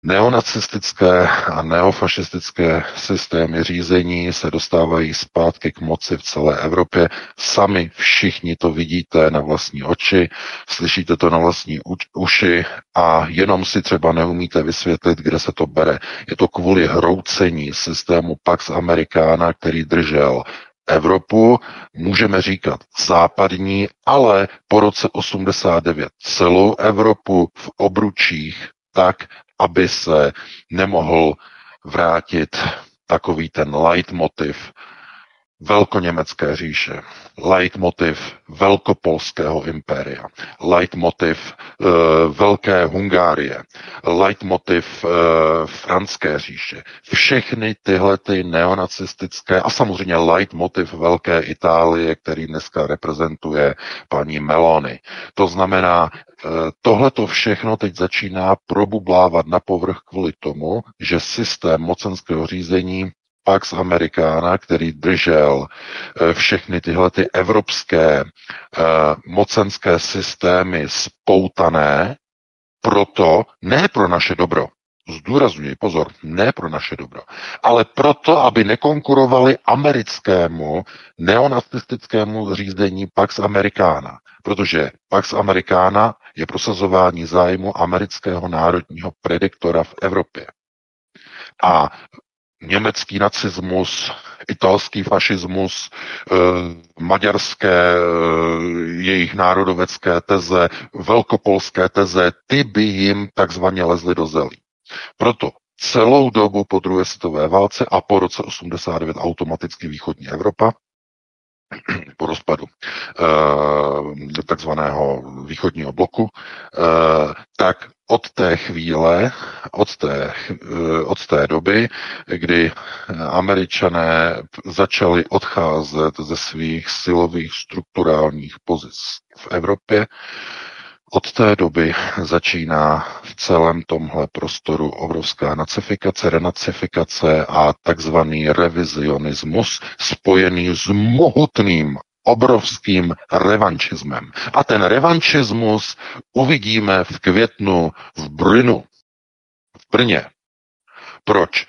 Neonacistické a neofašistické systémy řízení se dostávají zpátky k moci v celé Evropě. Sami všichni to vidíte na vlastní oči, slyšíte to na vlastní uši a jenom si třeba neumíte vysvětlit, kde se to bere. Je to kvůli hroucení systému Pax Americana, který držel Evropu, můžeme říkat západní, ale po roce 89 celou Evropu v obručích tak, aby se nemohl vrátit takový ten leitmotiv velkoněmecké říše, leitmotiv velkopolského impéria, leitmotiv Velké Hungárie, leitmotiv Franské říše. Všechny tyhle ty neonacistické a samozřejmě leitmotiv Velké Itálie, který dneska reprezentuje paní Meloni. To znamená, tohleto všechno teď začíná probublávat na povrch kvůli tomu, že systém mocenského řízení Pax Americana, který držel všechny tyhle ty evropské mocenské systémy spoutané, proto ne pro naše dobro, zdůrazňuji, pozor, ne pro naše dobro, ale proto, aby nekonkurovali americkému neonacistickému řízení Pax Americana. Protože Pax Americana je prosazování zájmu amerického národního prediktora v Evropě. A německý nacismus, italský fašismus, maďarské jejich národovecké teze, velkopolské teze, ty by jim takzvaně lezly do zelí. Proto celou dobu po druhé světové válce a po roce 89 automaticky východní Evropa, po rozpadu takzvaného východního bloku, tak od té chvíle, od té doby, kdy Američané začali odcházet ze svých silových strukturálních pozic v Evropě, od té doby začíná v celém tomhle prostoru obrovská nacifikace, renacifikace a takzvaný revizionismus spojený s mohutným obrovským revanšismem. A ten revanšismus uvidíme v květnu v Brnu, v Brně. Proč?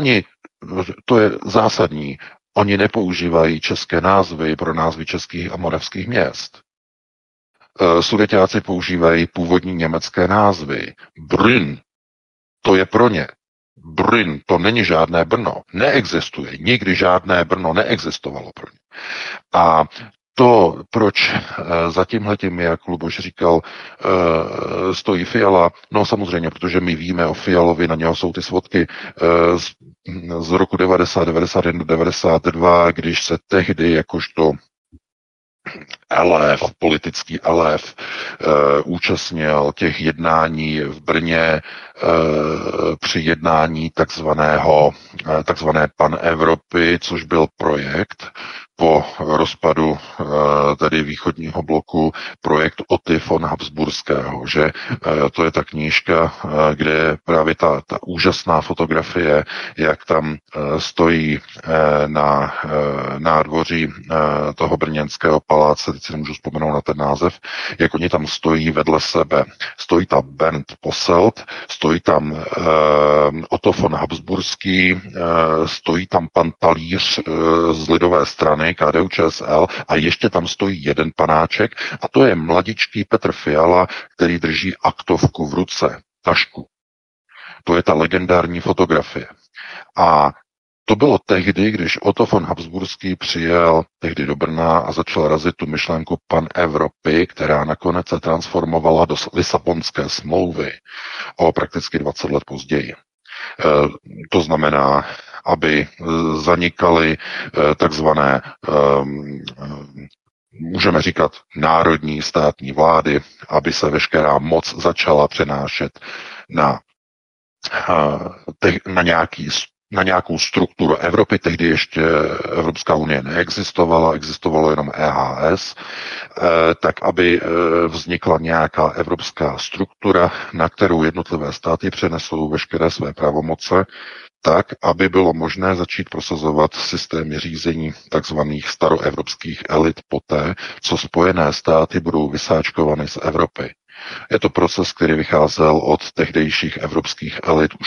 To je zásadní, oni nepoužívají české názvy pro názvy českých a moravských měst. Sudeťáci používají původní německé názvy. Brünn, to je pro ně. Brünn, to není žádné Brno. Neexistuje. Nikdy žádné Brno neexistovalo pro ně. A to, proč za tímhletím, jak Luboš říkal, stojí Fiala, no samozřejmě, protože my víme o Fialovi, na něho jsou ty svodky z roku 90, 91, 92, když se tehdy jakožto elév, politický elév, účastnil těch jednání v Brně při jednání takzvané Pan-Evropy, což byl projekt po rozpadu tedy východního bloku, projekt Otty von Habsburského, že to je ta knížka, kde je právě ta úžasná fotografie, jak tam stojí na nádvoří toho brněnského paláce, teď si nemůžu vzpomenout na ten název, jak oni tam stojí vedle sebe. Stojí tam Bernd Posselt, stojí tam Otto von Habsburský, stojí tam pan Talíř z lidové strany, KDU-ČSL, a ještě tam stojí jeden panáček a to je mladičký Petr Fiala, který drží aktovku v ruce, tašku. To je ta legendární fotografie. A to bylo tehdy, když Otto von Habsburský přijel tehdy do Brna a začal razit tu myšlenku Pan-Evropy, která nakonec se transformovala do Lisabonské smlouvy o prakticky 20 let později. To znamená, aby zanikaly takzvané, můžeme říkat, národní státní vlády, aby se veškerá moc začala přenášet na nějakou strukturu Evropy. Tehdy ještě Evropská unie neexistovala, existovalo jenom EHS, tak aby vznikla nějaká evropská struktura, na kterou jednotlivé státy přenesou veškeré své pravomoce, tak, aby bylo možné začít prosazovat systémy řízení takzvaných staroevropských elit poté, co Spojené státy budou vysáčkovány z Evropy. Je to proces, který vycházel od tehdejších evropských elit už